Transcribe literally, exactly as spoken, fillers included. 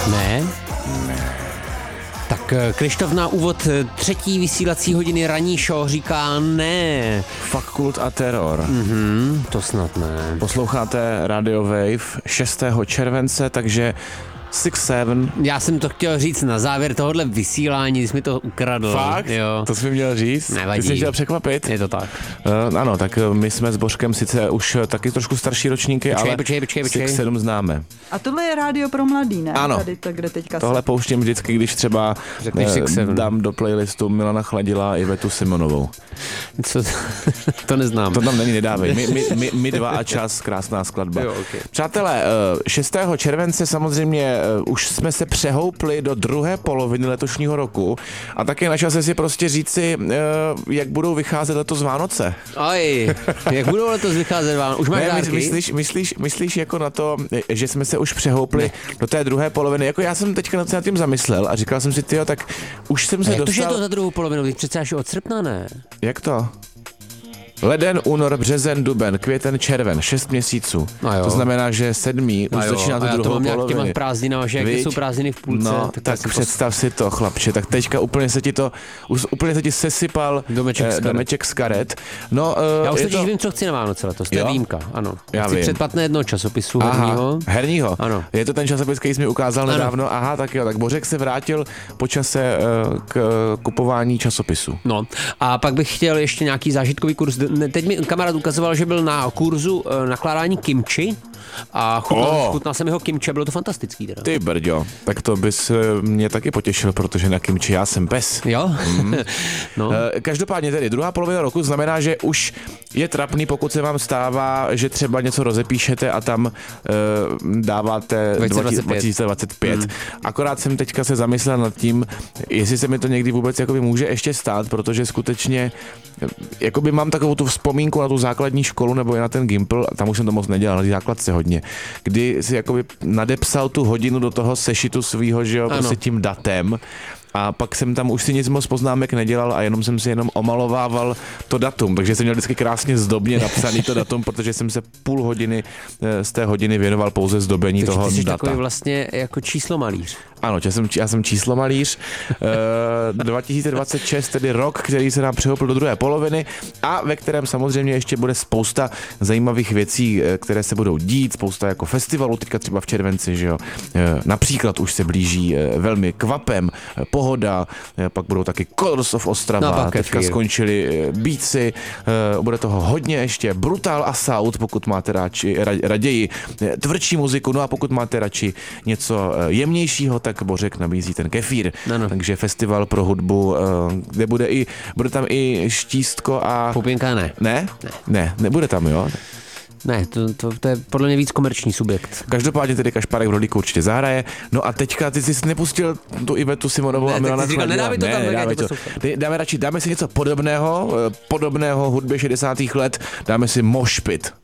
Ne? Tak Krištof na úvod třetí vysílací hodiny ranní show říká ne. Fakult a teror. Mhm, to snad ne. Posloucháte Radio Wave šestého července, takže šest sedm. Já jsem to chtěl říct na závěr tohohle vysílání, jsi mi to ukradl. Fakt? Jo. To jsi mi měl říct? Nevadí. Ty jsi chtěl překvapit? Je to tak. Uh, ano, tak my jsme s Božkem sice už taky trošku starší ročníky, Počkej, ale počkej, počkej, počkej. šest sedm známe. A tohle je rádio pro mladý, ne? Ano. Tady to, kde teďka Tohle pouštím vždycky, když třeba uh, dám do playlistu Milana Chladila a Ivetu Simonovou. Co? To neznám. To tam není, nedávej. My, my, my, my dva a čas, krásná skladba. Jo, okay. Přátelé, šestého července samozřejmě už jsme se přehoupli do druhé poloviny letošního roku a také na čase si prostě říci, jak budou vycházet letos Vánoce. Aj, jak budou letos vycházet Vánoce? Už máš ne, dárky? Myslíš, myslíš, myslíš jako na to, že jsme se už přehoupli ne. do té druhé poloviny? Jako já jsem teďka nad tím zamyslel a říkal jsem si, tyjo, tak už jsem se jak dostal... Jak to, že to za druhou polovinu? Teď přece až od srpna, ne? Jak to? Leden, únor, březen, duben, květen, červen, šest měsíců. To znamená, že sedmý už začíná tu druhou polovinu. A já to mám nějak těma prázdninama, že jak jsou prázdniny v půlce. No, tak, tak představ si to, chlapče, tak teďka úplně se ti to, už úplně se ti sesypal domeček, eh, z, domeček z karet. No, uh, já už totiž to... vím, co chci na Vánoce letos, to je výjimka, ano. Já chci vím. předplatné jednoho časopisu Aha, herního. herního. Ano. Je to ten časopis, který jsi mi ukázal ano. nedávno. Aha, tak jo, tak Bořek se vrátil po čase uh, k uh, kupování časopisu. No, a pak bych chtěl ještě nějaký zážitkový kurz. Teď mi kamarád ukazoval, že byl na kurzu uh, nakládání kimči a chutnal, oh. chutnal jsem jeho kimči a bylo to fantastický teda. Ty brďo, tak to bys mě taky potěšil, protože na kimči já jsem pes. Jo? Mm. No. Každopádně tedy druhá polovina roku znamená, že už je trapný, pokud se vám stává, že třeba něco rozepíšete a tam uh, dáváte dvacet dvacet pět. Mm. Akorát jsem teďka se zamyslel nad tím, jestli se mi to někdy vůbec jakoby může ještě stát, protože skutečně jakoby mám takovou tu vzpomínku na tu základní školu nebo i na ten Gimpl, tam už jsem to moc nedělal, na té základce hodně, kdy si jakoby nadepsal tu hodinu do toho sešitu svýho, že jo, prostě tím datem. A pak jsem tam už si nic moc poznámek nedělal a jenom jsem si jenom omalovával to datum, takže jsem měl vždycky krásně zdobně napsaný to datum, protože jsem se půl hodiny z té hodiny věnoval pouze zdobení takže toho ty jsi data. Takový vlastně jako číslomalíř. Ano, já jsem, já jsem číslomalíř. e, dva tisíce dvacet šest, tedy rok, který se nám přehoupil do druhé poloviny a ve kterém samozřejmě ještě bude spousta zajímavých věcí, které se budou dít, spousta jako festivalů, teďka třeba v červenci, že jo. E, například už se blíží velmi Kvapem, Pohoda, pak budou taky Colors of Ostrava, no, teďka skončili Beatsy, bude toho hodně ještě, Brutal Assault, pokud máte radši, raději tvrdší muziku, no a pokud máte radši něco jemnějšího, tak Bořek nabízí ten Kefír. No, no. Takže festival pro hudbu, kde bude i, bude tam i Štístko a... Pupinka ne. Ne? Ne, ne nebude tam, jo? Ne, to, to, to je podle mě víc komerční subjekt. Každopádně tedy Kašpárek v rolíku určitě zahraje. No a teďka ty jsi nepustil tu Ivetu Simonovou ne, a Milana Chladila. Nedáme to tam, ne, dáme to. Dáme radši, dáme si něco podobného, podobného hudbě šedesátých let, dáme si Moshpit.